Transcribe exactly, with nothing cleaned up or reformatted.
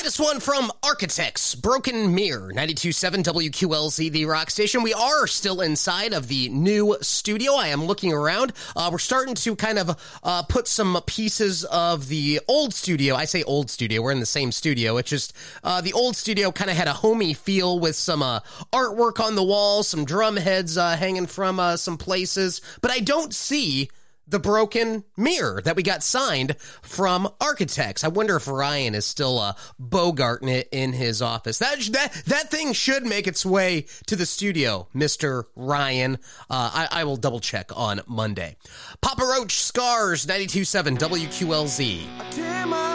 Latest one from Architects, Broken Mirror, ninety-two point seven W Q L Z, the rock station. We are still inside of the new studio. I am looking around. Uh, we're starting to kind of uh, put some pieces of the old studio. I say old studio. We're in the same studio. It's just uh, the old studio kind of had a homey feel with some uh, artwork on the wall, some drum heads uh, hanging from uh, some places. But I don't see the broken mirror that we got signed from Architects. I wonder if Ryan is still uh, bogarting it in his office. That that that thing should make its way to the studio, Mister Ryan. Uh, I, I will double check on Monday. Papa Roach, Scars, ninety-two point seven W Q L Z.